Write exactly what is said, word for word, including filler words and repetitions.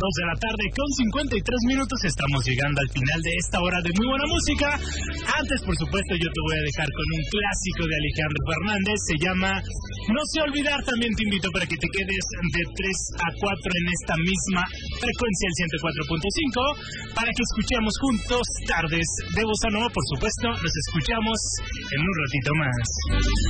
dos de la tarde con cincuenta y tres minutos. Estamos llegando al final de esta hora de muy buena música. Antes, por supuesto, yo te voy a dejar con un clásico de Alejandro Fernández. Se llama No sé olvidar. También te invito para que te quedes de tres a cuatro en esta misma frecuencia, el ciento cuatro punto cinco, para que escuchemos juntos Tardes de Bossa Nova. Por supuesto, nos escuchamos en un ratito más.